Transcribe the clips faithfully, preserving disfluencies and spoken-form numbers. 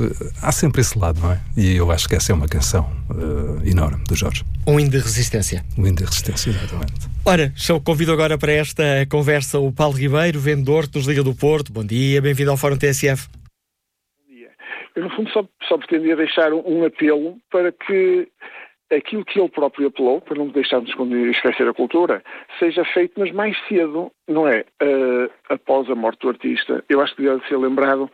há sempre esse lado, não é? E eu acho que essa é uma canção uh, enorme do Jorge. Um hino de resistência. Um hino de resistência, exatamente. Ora, eu convido agora para esta conversa o Paulo Ribeiro, vendedor que nos liga do Porto. Bom dia, bem-vindo ao Fórum T S F. Bom dia. Eu, no fundo, só, só pretendia deixar um, um apelo para que aquilo que ele próprio apelou, para não deixarmos de esquecer a cultura, seja feito, mas mais cedo, não é? Uh, após a morte do artista. Eu acho que deve ser lembrado.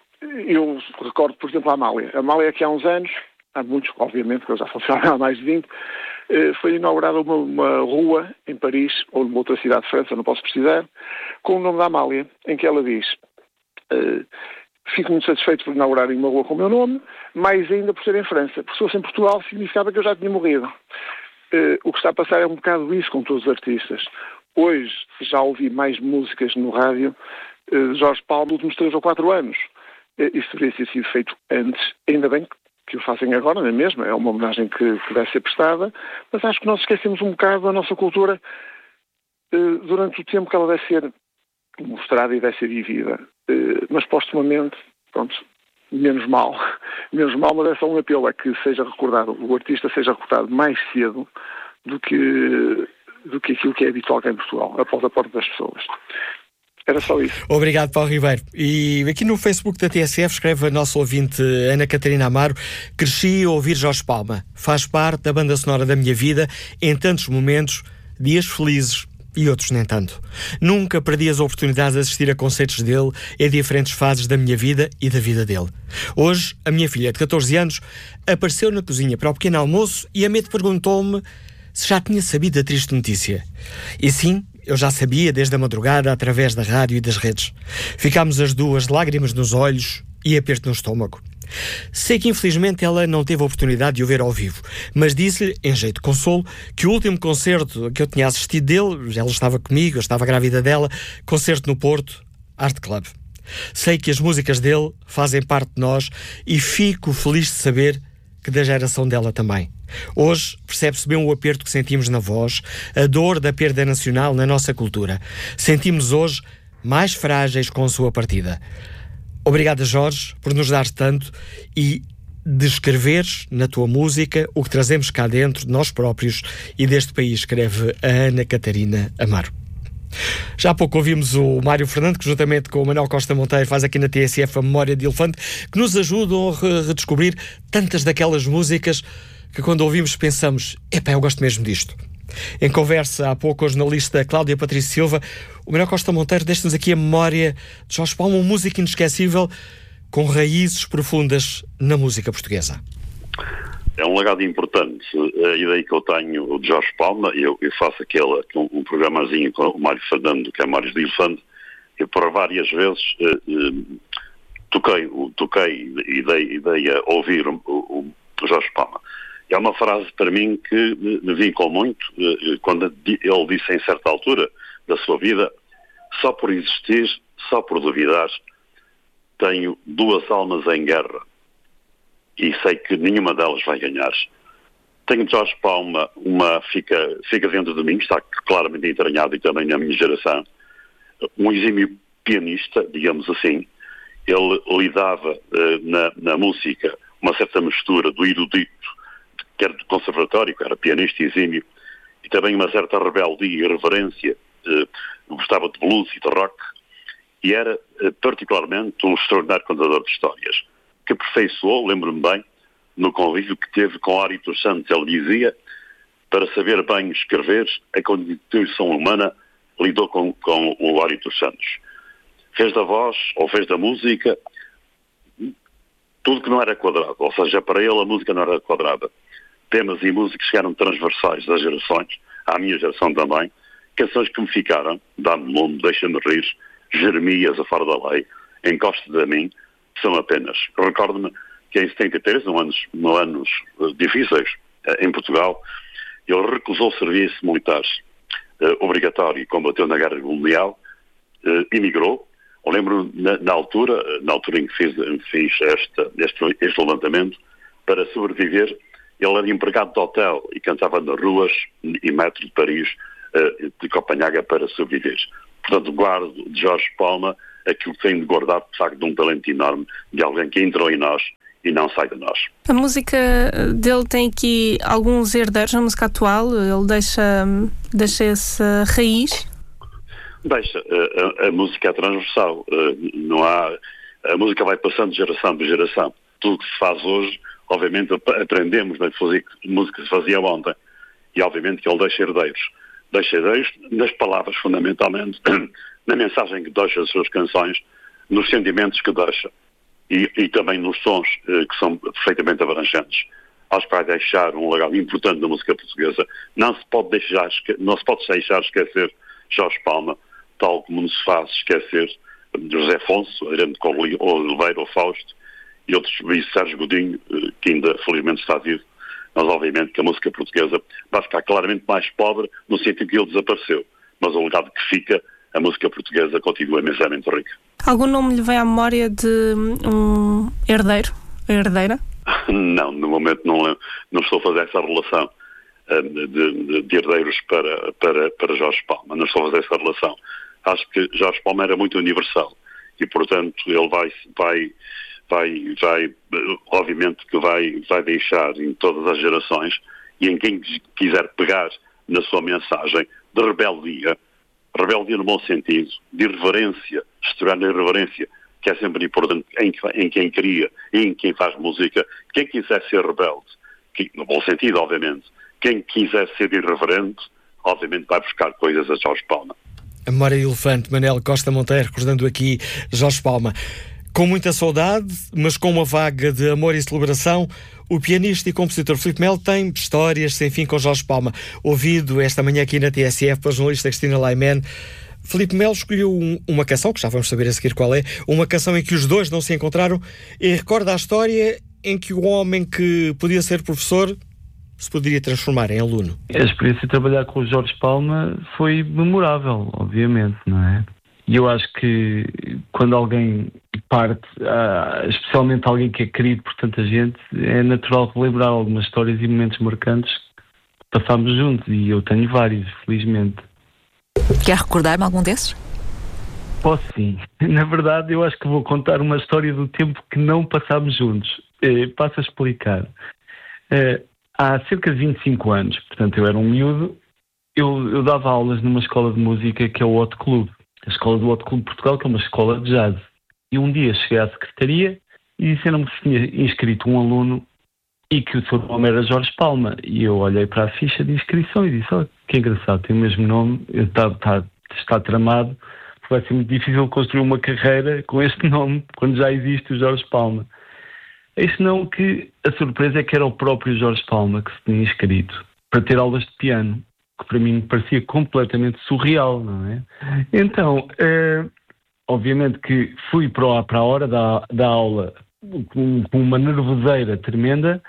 Eu recordo, por exemplo, a Amália. A Amália, que há uns anos, há muitos, obviamente, que eu já faleceu há mais de vinte, uh, foi inaugurada uma, uma rua em Paris, ou numa outra cidade de França, não posso precisar, com o nome da Amália, em que ela diz... Uh, Fico muito satisfeito por inaugurarem uma rua com o meu nome, mais ainda por ser em França. Porque se fosse em Portugal, significava que eu já tinha morrido. Uh, o que está a passar é um bocado isso com todos os artistas. Hoje já ouvi mais músicas no rádio uh, de Jorge Palma nos últimos três ou quatro anos. Uh, isso deveria ter sido feito antes. Ainda bem que o fazem agora, não é mesmo? É uma homenagem que, que deve ser prestada. Mas acho que nós esquecemos um bocado da nossa cultura uh, durante o tempo que ela deve ser mostrada e deve ser vivida. Uh, mas postumamente, pronto, menos mal. Menos mal, mas é só um apelo, é que seja recordado, o artista seja recordado mais cedo do que, do que aquilo que é habitual cá em Portugal, após a porta das pessoas. Era só isso. Obrigado, Paulo Ribeiro. E aqui no Facebook da T S F escreve a nossa ouvinte Ana Catarina Amaro: cresci a ouvir Jorge Palma. Faz parte da banda sonora da minha vida em tantos momentos, dias felizes e outros nem tanto. Nunca perdi as oportunidades de assistir a concertos dele em diferentes fases da minha vida e da vida dele. Hoje, a minha filha de catorze anos apareceu na cozinha para o pequeno almoço e a mente perguntou-me se já tinha sabido da triste notícia. E sim, eu já sabia desde a madrugada através da rádio e das redes. Ficámos as duas, lágrimas nos olhos e aperto no estômago. Sei que infelizmente ela não teve a oportunidade de o ver ao vivo, mas disse-lhe, em jeito de consolo, que o último concerto que eu tinha assistido dele, ela estava comigo, eu estava grávida dela, concerto no Porto, Art Club. Sei que as músicas dele fazem parte de nós e fico feliz de saber que da geração dela também. Hoje percebe-se bem o aperto que sentimos na voz, a dor da perda nacional na nossa cultura. Sentimos hoje mais frágeis com a sua partida. Obrigado, Jorge, por nos dar tanto e descreveres na tua música o que trazemos cá dentro de nós próprios e deste país, escreve a Ana Catarina Amaro. Já há pouco ouvimos o Mário Fernando, que juntamente com o Manuel Costa Monteiro faz aqui na T S F a Memória de Elefante, que nos ajudam a redescobrir tantas daquelas músicas que quando ouvimos pensamos, epá, eu gosto mesmo disto. Em conversa há pouco com a jornalista Cláudia Patrícia Silva, o Manuel Costa Monteiro deixa-nos aqui a memória de Jorge Palma, um músico inesquecível com raízes profundas na música portuguesa. É um legado importante. A ideia que eu tenho de Jorge Palma, eu, eu faço aquele, um, um programazinho com o Mário Fernando, que é Mário de Elefante, eu por várias vezes eh, eh, toquei, toquei e dei, dei a ouvir o, o, o Jorge Palma. É uma frase para mim que me vincou muito, quando ele disse em certa altura da sua vida: só por existir, só por duvidar, tenho duas almas em guerra e sei que nenhuma delas vai ganhar. Tenho de Jorge Palma, uma fica, fica dentro de mim, está claramente entranhado e também na minha geração, um exímio pianista, digamos assim. Ele lidava na, na música uma certa mistura do erudito, que era de conservatório, que era pianista exímio, e também uma certa rebeldia e irreverência, eh, gostava de blues e de rock, e era eh, particularmente um extraordinário contador de histórias, que aperfeiçoou, lembro-me bem, no convívio que teve com Ari dos Santos. Ele dizia, para saber bem escrever, a constituição humana lidou com, com o Ari dos Santos. Fez da voz, ou fez da música, tudo que não era quadrado, ou seja, para ele a música não era quadrada. Temas e músicas que eram transversais das gerações, à minha geração também, canções que me ficaram, Dá-me Lume, Deixa-me Rir, Jeremias, A Fora da Lei, Encosta de Mim, são apenas. Recordo-me que em setenta e três, no anos, no anos uh, difíceis uh, em Portugal, ele recusou o serviço militar uh, obrigatório e combateu na Guerra Mundial, uh, emigrou. Eu lembro na, na altura, na altura em que fiz, fiz esta, este, este levantamento, para sobreviver. Ele era empregado de hotel e cantava nas ruas e metro de Paris, de Copenhaga, para sobreviver. Portanto, guardo de Jorge Palma aquilo que tem de guardar, de facto, de um talento enorme, de alguém que entrou em nós e não sai de nós. A música dele tem aqui alguns herdeiros na música atual? Ele deixa, deixa essa raiz? Deixa. A, a, a música é transversal. Não há, a música vai passando de geração para geração. Tudo o que se faz hoje, obviamente, aprendemos na música que se fazia ontem. E, obviamente, que ele deixa herdeiros. Deixa herdeiros nas palavras, fundamentalmente, na mensagem que deixa as suas canções, nos sentimentos que deixa. E, e também nos sons, eh, que são perfeitamente abrangentes. Acho que vai deixar um legado importante da música portuguesa. Não se pode deixar, não se pode deixar esquecer Jorge Palma, tal como não se faz esquecer José Afonso, Arendo Oliveira, ou Fausto, e outros, e Sérgio Godinho, eh, que ainda felizmente está vivo. Mas obviamente que a música portuguesa vai ficar claramente mais pobre no sentido que ele desapareceu. Mas o legado que fica, a música portuguesa continua imensamente rica. Algum nome lhe vem à memória de um herdeiro, herdeira? Não, no momento não, não estou a fazer essa relação uh, de, de, de herdeiros para, para, para Jorge Palma. Não estou a fazer essa relação. Acho que Jorge Palma era muito universal e, portanto, ele vai, vai, vai, vai obviamente que vai, vai deixar em todas as gerações e em quem quiser pegar na sua mensagem de rebeldia, rebeldia no bom sentido, de irreverência, estourar na irreverência, que é sempre importante em, em quem cria e em quem faz música. Quem quiser ser rebelde, que, no bom sentido, obviamente, quem quiser ser irreverente, obviamente vai buscar coisas a Jorge Palma. A memória de elefante, Manel Costa Monteiro, recordando aqui Jorge Palma. Com muita saudade, mas com uma vaga de amor e celebração, o pianista e compositor Filipe Melo tem histórias sem fim com Jorge Palma. Ouvido esta manhã aqui na T S F pela jornalista Cristina Laiman, Filipe Melo escolheu um, uma canção, que já vamos saber a seguir qual é, uma canção em que os dois não se encontraram e recorda a história em que o homem que podia ser professor se poderia transformar em aluno. A experiência de trabalhar com o Jorge Palma foi memorável, obviamente, não é? E eu acho que quando alguém parte, especialmente alguém que é querido por tanta gente, é natural relembrar algumas histórias e momentos marcantes que passámos juntos, e eu tenho vários, felizmente. Quer recordar-me algum desses? Posso sim. Na verdade, eu acho que vou contar uma história do tempo que não passámos juntos. Eh, passo a explicar. Eh, há cerca de vinte e cinco anos, portanto eu era um miúdo, eu, eu dava aulas numa escola de música que é o Hot Club. A escola do Hot Club de Portugal, que é uma escola de jazz. E um dia cheguei à secretaria e disseram-me que se tinha inscrito um aluno e que o seu nome era Jorge Palma. E eu olhei para a ficha de inscrição e disse: olha, que engraçado, tem o mesmo nome, está, está, está tramado, vai ser muito difícil construir uma carreira com este nome, quando já existe o Jorge Palma. Eis não que a surpresa é que era o próprio Jorge Palma que se tinha inscrito para ter aulas de piano, que para mim me parecia completamente surreal, não é? Então, é, obviamente que fui para a, para a hora da, da aula com, com uma nervoseira tremenda,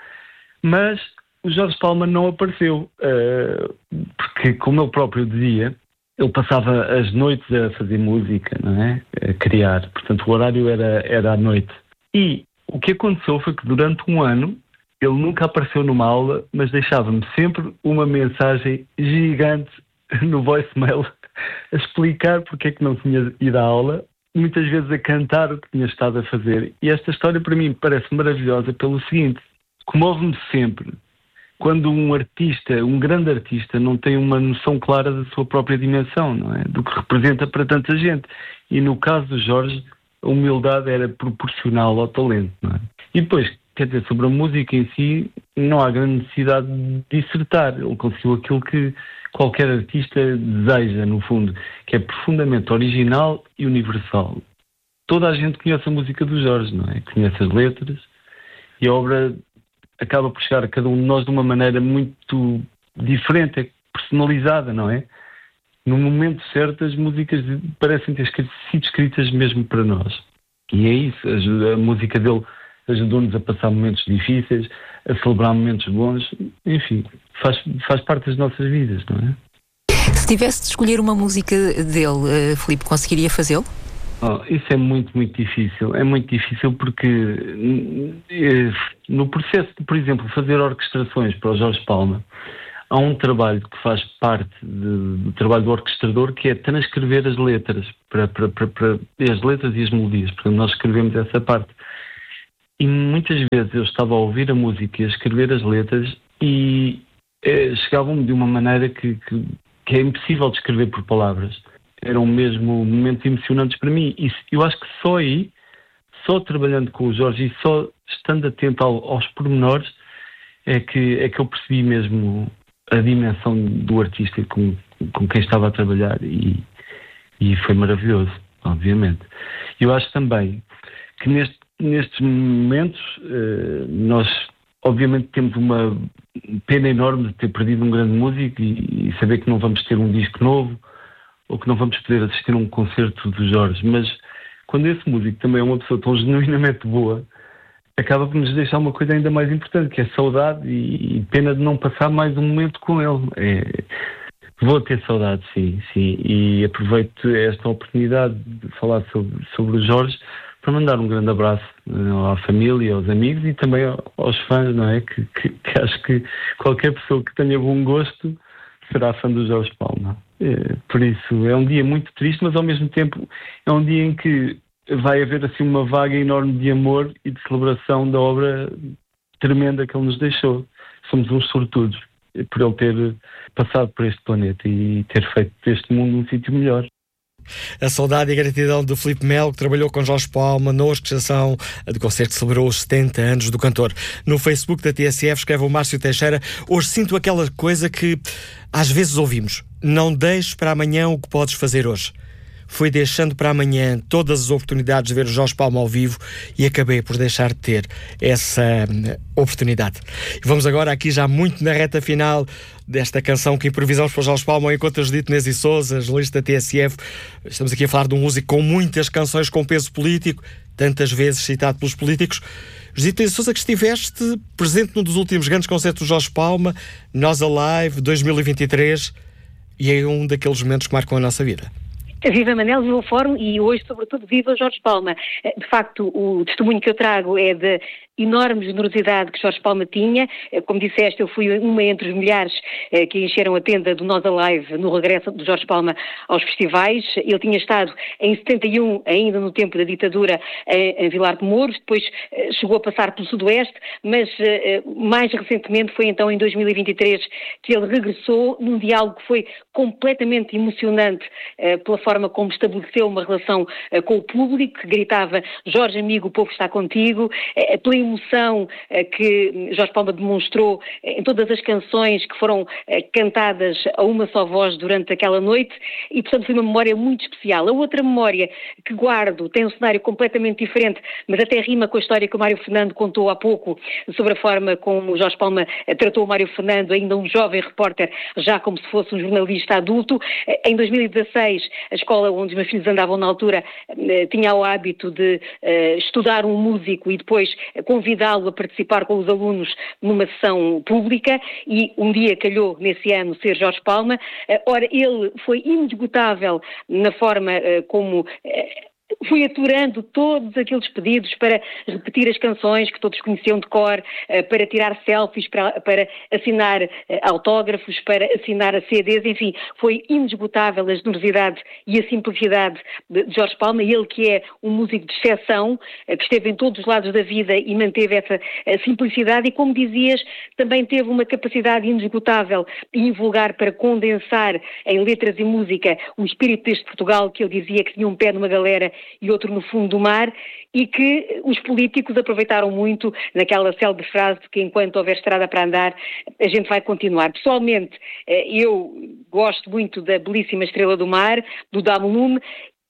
mas o Jorge Palma não apareceu, é, porque, como ele próprio dizia, ele passava as noites a fazer música, não é? A criar, portanto o horário era, era à noite. E o que aconteceu foi que durante um ano ele nunca apareceu numa aula, mas deixava-me sempre uma mensagem gigante no voicemail a explicar porque é que não tinha ido à aula, muitas vezes a cantar o que tinha estado a fazer. E esta história para mim parece maravilhosa pelo seguinte: comove-me sempre quando um artista, um grande artista, não tem uma noção clara da sua própria dimensão, não é? Do que representa para tanta gente. E no caso do Jorge, a humildade era proporcional ao talento, não é? E depois, quer dizer, sobre a música em si, não há grande necessidade de dissertar. Ele conseguiu aquilo que qualquer artista deseja, no fundo, que é profundamente original e universal. Toda a gente conhece a música do Jorge, não é? Conhece as letras, e a obra acaba por chegar a cada um de nós de uma maneira muito diferente, é personalizada, não é? No momento certo, as músicas parecem ter sido escritas mesmo para nós. E é isso, a, a música dele ajudou-nos a passar momentos difíceis, a celebrar momentos bons, enfim, faz, faz parte das nossas vidas, não é? Se tivesse de escolher uma música dele, uh, Filipe, conseguiria fazê-lo? Oh, isso é muito, muito difícil. É muito difícil porque no processo de, por exemplo, fazer orquestrações para o Jorge Palma, há um trabalho que faz parte de, do trabalho do orquestrador, que é transcrever as letras, para, para, para, para as letras e as melodias. Portanto, nós escrevemos essa parte. E muitas vezes eu estava a ouvir a música e a escrever as letras e eh, chegavam-me de uma maneira que, que, que é impossível descrever por palavras. Eram mesmo momentos emocionantes para mim. E eu acho que só aí, só trabalhando com o Jorge e só estando atento ao, aos pormenores, é que, é que eu percebi mesmo a dimensão do artista com, com quem estava a trabalhar e, e foi maravilhoso, obviamente. Eu acho também que neste, nestes momentos eh, nós obviamente temos uma pena enorme de ter perdido um grande músico e, e saber que não vamos ter um disco novo ou que não vamos poder assistir a um concerto do Jorge, mas quando esse músico também é uma pessoa tão genuinamente boa, acaba por nos deixar uma coisa ainda mais importante, que é saudade e, e pena de não passar mais um momento com ele. É, vou ter saudade, sim, sim, e aproveito esta oportunidade de falar sobre, sobre o Jorge para mandar um grande abraço à família, aos amigos e também aos fãs, não é? Que, que, que acho que qualquer pessoa que tenha bom gosto será fã do Jorge Palma. É, por isso, é um dia muito triste, mas ao mesmo tempo é um dia em que vai haver assim uma vaga enorme de amor e de celebração da obra tremenda que ele nos deixou. Somos uns sortudos por ele ter passado por este planeta e ter feito deste mundo um sítio melhor. A saudade e a gratidão do Filipe Melo, que trabalhou com Jorge Palma na orquestração do concerto que celebrou os setenta anos do cantor. No Facebook da T S F escreve o Márcio Teixeira: hoje sinto aquela coisa que às vezes ouvimos: não deixes para amanhã o que podes fazer hoje. Fui deixando para amanhã todas as oportunidades de ver o Jorge Palma ao vivo e acabei por deixar de ter essa oportunidade. E vamos agora aqui já muito na reta final desta canção que improvisamos para o Jorge Palma, enquanto ajudito Inês Sousa, jornalista da T S F. Estamos aqui a falar de um músico com muitas canções com peso político, tantas vezes citado pelos políticos. José Sousa, que estiveste presente num dos últimos grandes concertos do Jorge Palma, Nós Alive, dois mil e vinte e três, e é um daqueles momentos que marcam a nossa vida. Viva Manel, viva o Fórum e hoje, sobretudo, viva Jorge Palma. De facto, o testemunho que eu trago é de enorme generosidade que Jorge Palma tinha. Como disseste, eu fui uma entre os milhares que encheram a tenda do Nós Alive no regresso de Jorge Palma aos festivais. Ele tinha estado em setenta e um, ainda no tempo da ditadura, em Vilar de Mouros, depois chegou a passar pelo Sudoeste, mas mais recentemente foi então em dois mil e vinte e três que ele regressou num diálogo que foi completamente emocionante pela forma como estabeleceu uma relação com o público, que gritava: Jorge, amigo, o povo está contigo, pela emoção que Jorge Palma demonstrou em todas as canções que foram cantadas a uma só voz durante aquela noite, e portanto foi uma memória muito especial. A outra memória que guardo tem um cenário completamente diferente, mas até rima com a história que o Mário Fernando contou há pouco sobre a forma como Jorge Palma tratou o Mário Fernando, ainda um jovem repórter, já como se fosse um jornalista adulto. Em dois mil e dezasseis, a escola onde os meus filhos andavam na altura tinha o hábito de estudar um músico e depois convidá-lo a participar com os alunos numa sessão pública, e um dia calhou nesse ano ser Jorge Palma. Ora, ele foi inesgotável na forma como fui aturando todos aqueles pedidos para repetir as canções que todos conheciam de cor, para tirar selfies, para, para assinar autógrafos, para assinar a C Ds, enfim, foi inesgotável a generosidade e a simplicidade de Jorge Palma, ele que é um músico de exceção, que esteve em todos os lados da vida e manteve essa simplicidade e, como dizias, também teve uma capacidade inesgotável e invulgar para condensar em letras e música o espírito deste Portugal, que ele dizia que tinha um pé numa galera e outro no fundo do mar, e que os políticos aproveitaram muito naquela célebre frase de que enquanto houver estrada para andar, a gente vai continuar. Pessoalmente, eu gosto muito da belíssima Estrela do Mar, do Dá-me Lume,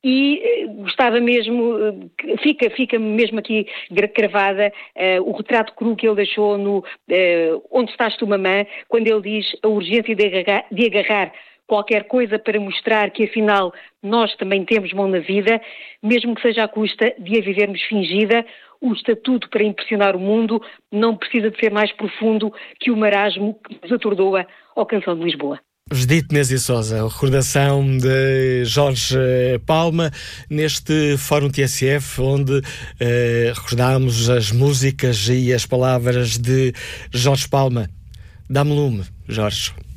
e gostava mesmo, fica, fica mesmo aqui cravada uh, o retrato cru que ele deixou no uh, Onde Estás Tu, Mamã, quando ele diz a urgência de agarrar, de agarrar qualquer coisa para mostrar que, afinal, nós também temos mão na vida, mesmo que seja à custa de a vivermos fingida. O estatuto para impressionar o mundo não precisa de ser mais profundo que o marasmo que nos atordoa ao Canção de Lisboa. Judite Inês Sousa, a recordação de Jorge Palma neste Fórum T S F, onde eh, recordámos as músicas e as palavras de Jorge Palma. Dá-me lume, Jorge.